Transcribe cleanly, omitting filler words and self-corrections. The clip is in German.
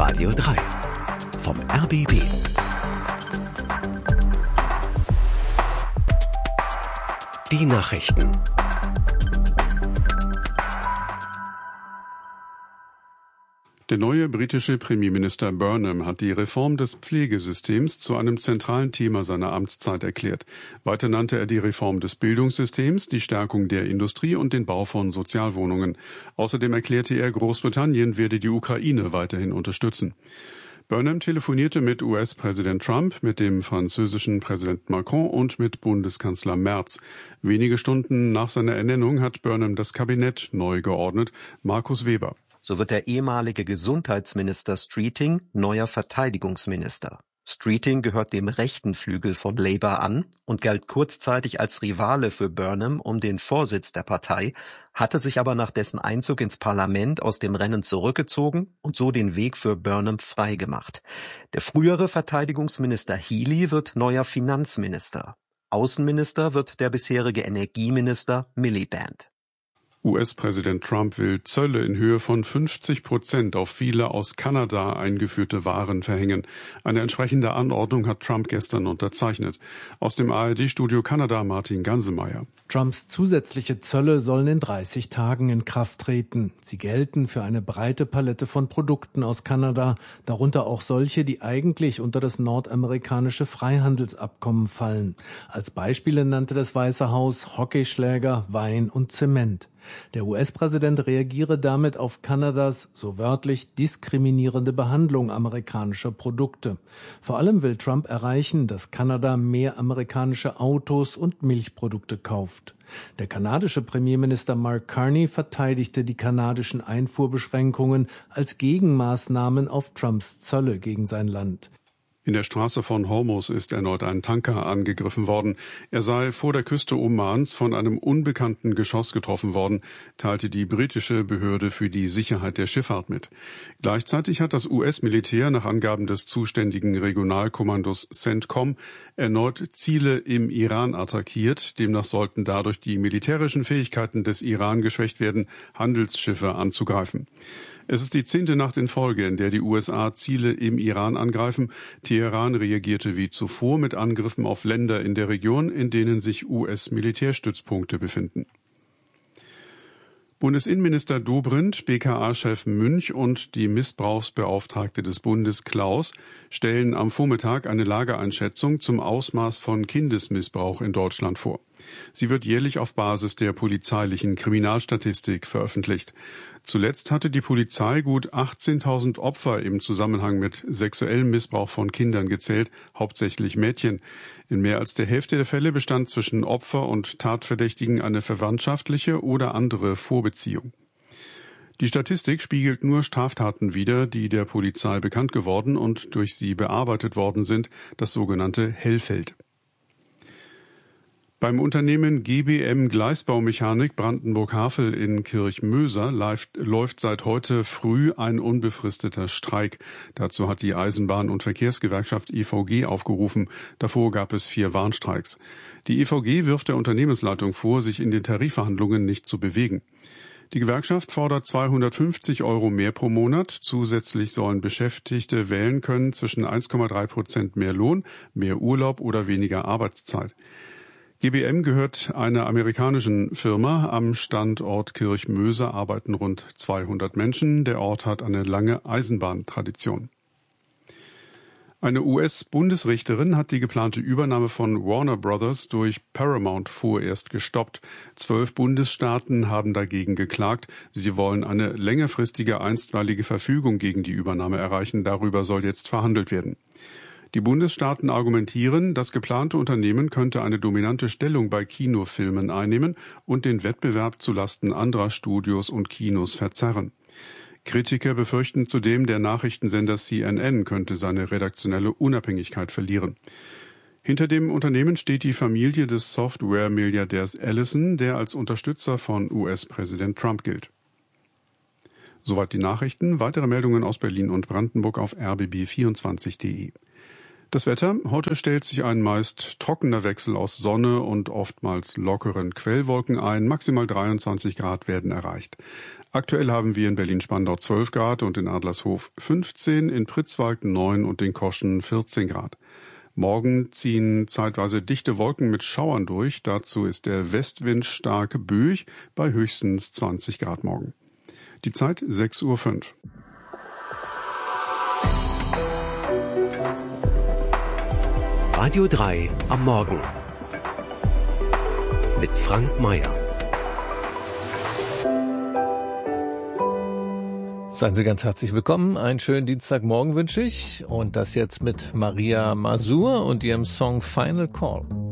Radio 3 vom RBB. Die Nachrichten. Der neue britische Premierminister Burnham hat die Reform des Pflegesystems zu einem zentralen Thema seiner Amtszeit erklärt. Weiter nannte er die Reform des Bildungssystems, die Stärkung der Industrie und den Bau von Sozialwohnungen. Außerdem erklärte er, Großbritannien werde die Ukraine weiterhin unterstützen. Burnham telefonierte mit US-Präsident Trump, mit dem französischen Präsident Macron und mit Bundeskanzler Merz. Wenige Stunden nach seiner Ernennung hat Burnham das Kabinett neu geordnet. Markus Weber. So wird der ehemalige Gesundheitsminister Streeting neuer Verteidigungsminister. Streeting gehört dem rechten Flügel von Labour an und galt kurzzeitig als Rivale für Burnham um den Vorsitz der Partei, hatte sich aber nach dessen Einzug ins Parlament aus dem Rennen zurückgezogen und so den Weg für Burnham freigemacht. Der frühere Verteidigungsminister Healey wird neuer Finanzminister. Außenminister wird der bisherige Energieminister Miliband. US-Präsident Trump will Zölle in Höhe von 50% auf viele aus Kanada eingeführte Waren verhängen. Eine entsprechende Anordnung hat Trump gestern unterzeichnet. Aus dem ARD-Studio Kanada Martin Gansemeyer. Trumps zusätzliche Zölle sollen in 30 Tagen in Kraft treten. Sie gelten für eine breite Palette von Produkten aus Kanada, darunter auch solche, die eigentlich unter das nordamerikanische Freihandelsabkommen fallen. Als Beispiele nannte das Weiße Haus Hockeyschläger, Wein und Zement. Der US-Präsident reagiere damit auf Kanadas, so wörtlich, diskriminierende Behandlung amerikanischer Produkte. Vor allem will Trump erreichen, dass Kanada mehr amerikanische Autos und Milchprodukte kauft. Der kanadische Premierminister Mark Carney verteidigte die kanadischen Einfuhrbeschränkungen als Gegenmaßnahmen auf Trumps Zölle gegen sein Land. In der Straße von Hormuz ist erneut ein Tanker angegriffen worden. Er sei vor der Küste Omans von einem unbekannten Geschoss getroffen worden, teilte die britische Behörde für die Sicherheit der Schifffahrt mit. Gleichzeitig hat das US-Militär nach Angaben des zuständigen Regionalkommandos CENTCOM erneut Ziele im Iran attackiert. Demnach sollten dadurch die militärischen Fähigkeiten des Iran geschwächt werden, Handelsschiffe anzugreifen. Es ist die 10. Nacht in Folge, in der die USA Ziele im Iran angreifen. Teheran reagierte wie zuvor mit Angriffen auf Länder in der Region, in denen sich US-Militärstützpunkte befinden. Bundesinnenminister Dobrindt, BKA-Chef Münch und die Missbrauchsbeauftragte des Bundes Klaus stellen am Vormittag eine Lageeinschätzung zum Ausmaß von Kindesmissbrauch in Deutschland vor. Sie wird jährlich auf Basis der polizeilichen Kriminalstatistik veröffentlicht. Zuletzt hatte die Polizei gut 18.000 Opfer im Zusammenhang mit sexuellem Missbrauch von Kindern gezählt, hauptsächlich Mädchen. In mehr als der Hälfte der Fälle bestand zwischen Opfer und Tatverdächtigen eine verwandtschaftliche oder andere Vorbeziehung. Die Statistik spiegelt nur Straftaten wider, die der Polizei bekannt geworden und durch sie bearbeitet worden sind, das sogenannte Hellfeld. Beim Unternehmen GBM Gleisbaumechanik Brandenburg-Havel in Kirchmöser läuft seit heute früh ein unbefristeter Streik. Dazu hat die Eisenbahn- und Verkehrsgewerkschaft EVG aufgerufen. Davor gab es 4 Warnstreiks. Die EVG wirft der Unternehmensleitung vor, sich in den Tarifverhandlungen nicht zu bewegen. Die Gewerkschaft fordert 250 € mehr pro Monat. Zusätzlich sollen Beschäftigte wählen können zwischen 1,3% mehr Lohn, mehr Urlaub oder weniger Arbeitszeit. GBM gehört einer amerikanischen Firma. Am Standort Kirchmöser arbeiten rund 200 Menschen. Der Ort hat eine lange Eisenbahntradition. Eine US-Bundesrichterin hat die geplante Übernahme von Warner Brothers durch Paramount vorerst gestoppt. 12 Bundesstaaten haben dagegen geklagt. Sie wollen eine längerfristige einstweilige Verfügung gegen die Übernahme erreichen. Darüber soll jetzt verhandelt werden. Die Bundesstaaten argumentieren, das geplante Unternehmen könnte eine dominante Stellung bei Kinofilmen einnehmen und den Wettbewerb zulasten anderer Studios und Kinos verzerren. Kritiker befürchten zudem, der Nachrichtensender CNN könnte seine redaktionelle Unabhängigkeit verlieren. Hinter dem Unternehmen steht die Familie des Software-Milliardärs Ellison, der als Unterstützer von US-Präsident Trump gilt. Soweit die Nachrichten. Weitere Meldungen aus Berlin und Brandenburg auf rbb24.de. Das Wetter. Heute stellt sich ein meist trockener Wechsel aus Sonne und oftmals lockeren Quellwolken ein. Maximal 23 Grad werden erreicht. Aktuell haben wir in Berlin-Spandau 12 Grad und in Adlershof 15, in Pritzwalk 9 und in Koschen 14 Grad. Morgen ziehen zeitweise dichte Wolken mit Schauern durch. Dazu ist der Westwind stark böig bei höchstens 20 Grad morgen. Die Zeit 6:05 Uhr. Radio 3 am Morgen mit Frank Mayer. Seien Sie ganz herzlich willkommen. Einen schönen Dienstagmorgen wünsche ich. Und das jetzt mit Maria Mazur und ihrem Song Final Call.